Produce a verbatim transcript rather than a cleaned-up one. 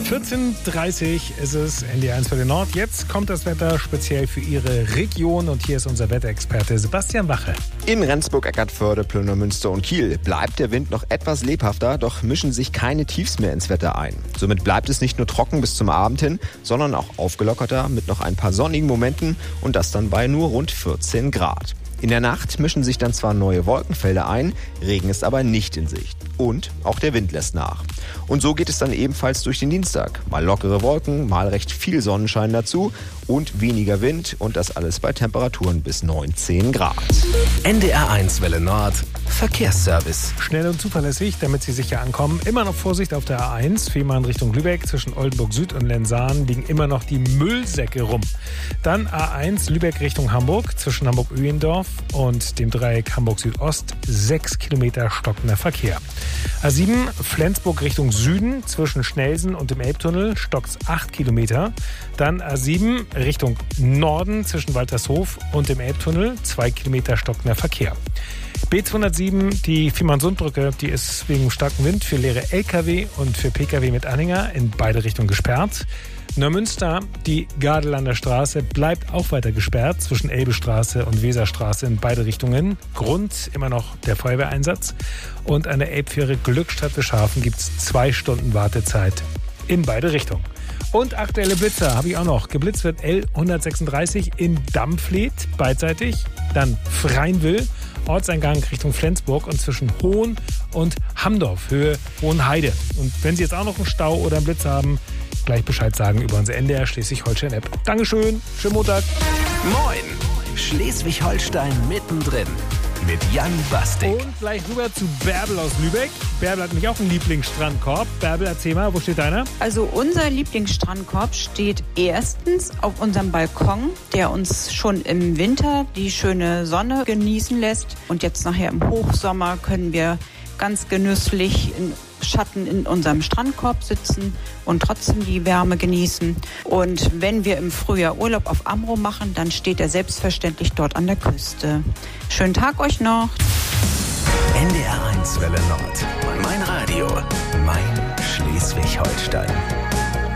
vierzehn Uhr dreißig ist es, N D R eins für den Nord. Jetzt kommt das Wetter speziell für Ihre Region und hier ist unser Wetterexperte Sebastian Wache. In Rendsburg, Eckartsförde, Plönermünster und Kiel bleibt der Wind noch etwas lebhafter, doch mischen sich keine Tiefs mehr ins Wetter ein. Somit bleibt es nicht nur trocken bis zum Abend hin, sondern auch aufgelockerter mit noch ein paar sonnigen Momenten und das dann bei nur rund vierzehn Grad. In der Nacht mischen sich dann zwar neue Wolkenfelder ein, Regen ist aber nicht in Sicht. Und auch der Wind lässt nach. Und so geht es dann ebenfalls durch den Dienstag. Mal lockere Wolken, mal recht viel Sonnenschein dazu und weniger Wind und das alles bei Temperaturen bis neunzehn Grad. N D R eins Welle Nord, Verkehrsservice. Schnell und zuverlässig, damit Sie sicher ankommen. Immer noch Vorsicht auf der A eins, Fehmarn Richtung Lübeck. Zwischen Oldenburg Süd und Lensahn liegen immer noch die Müllsäcke rum. Dann A eins Lübeck Richtung Hamburg, zwischen Hamburg-Öhendorf und dem Dreieck Hamburg Südost. Sechs Kilometer stockender Verkehr. A sieben Flensburg Richtung Süden, zwischen Schnelsen und dem Elbtunnel stockt's acht Kilometer. Dann A sieben Richtung Norden, zwischen Waltershof und dem Elbtunnel. zwei Kilometer stockender Verkehr. B zweihundertsieben, die Fehmarnsundbrücke, die ist wegen starkem Wind für leere L K W und für P K W mit Anhänger in beide Richtungen gesperrt. Neumünster, die Gardelander Straße, bleibt auch weiter gesperrt zwischen Elbestraße und Weserstraße in beide Richtungen. Grund immer noch der Feuerwehreinsatz. Und an der Elbfähre Glückstadt-Wischhafen gibt es zwei Stunden Wartezeit in beide Richtungen. Und aktuelle Blitzer habe ich auch noch. Geblitzt wird L hundertsechsunddreißig in Dampfleth beidseitig, dann Freinwil, Ortseingang Richtung Flensburg und zwischen Hohn und Hamdorf, Höhe Hohenheide. Und wenn Sie jetzt auch noch einen Stau oder einen Blitz haben, gleich Bescheid sagen über unsere N D R Schleswig-Holstein-App. Dankeschön, schönen Montag. Moin, Schleswig-Holstein mittendrin mit Jan Bastik. Und gleich rüber zu Bärbel aus Lübeck. Bärbel hat nämlich auch einen Lieblingsstrandkorb. Bärbel, erzähl mal, wo steht deiner? Also unser Lieblingsstrandkorb steht erstens auf unserem Balkon, der uns schon im Winter die schöne Sonne genießen lässt. Und jetzt nachher im Hochsommer können wir ganz genüsslich in Schatten in unserem Strandkorb sitzen und trotzdem die Wärme genießen. Und wenn wir im Frühjahr Urlaub auf Amrum machen, dann steht er selbstverständlich dort an der Küste. Schönen Tag euch noch. N D R eins Welle Nord. Mein Radio, mein Schleswig-Holstein.